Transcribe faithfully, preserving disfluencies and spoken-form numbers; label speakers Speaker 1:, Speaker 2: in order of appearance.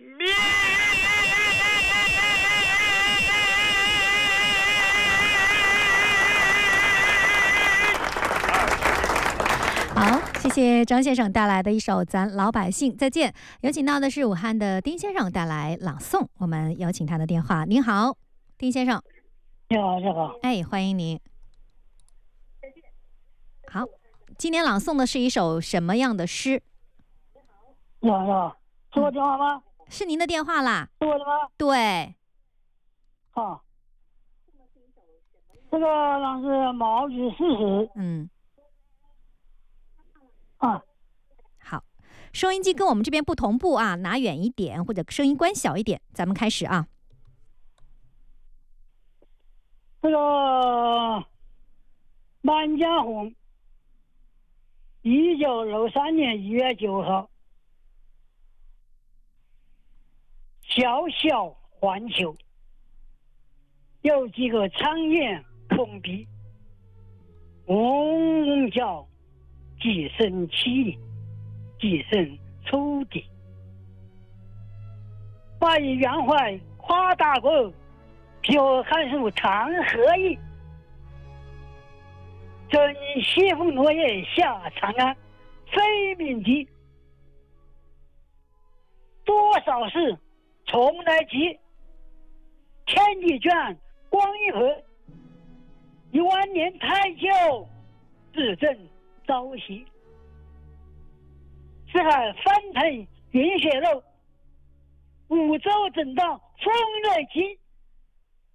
Speaker 1: 好，谢谢张先生带来的一首《咱老百姓再见》。有请到的是武汉的丁先生带来朗诵，我们有请他的电话。您好，丁先生。
Speaker 2: 你好，你好。
Speaker 1: 哎，欢迎您。好，今天朗诵的是一首什么样的诗？
Speaker 2: 你好，你好，是我电话吗？
Speaker 1: 嗯、是您的电话啦。
Speaker 2: 是我的吗？
Speaker 1: 对。
Speaker 2: 好，这个呢是毛主席四十。
Speaker 1: 嗯。
Speaker 2: 啊，
Speaker 1: 好，收音机跟我们这边不同步啊，拿远一点或者声音关小一点，咱们开始啊。
Speaker 2: 这个《满江红》，一九六三年一月九号，小小环球，有几个长眼空闭，嗡嗡叫。几声起，几声出的，把一圆怀夸大过，皮和寒暑谈何意？正西风落叶下长安，非命题。多少事从来急，天地卷，光一合。一万年太久，自正。朝夕，四海翻腾云雪漏，五洲震荡风雷急。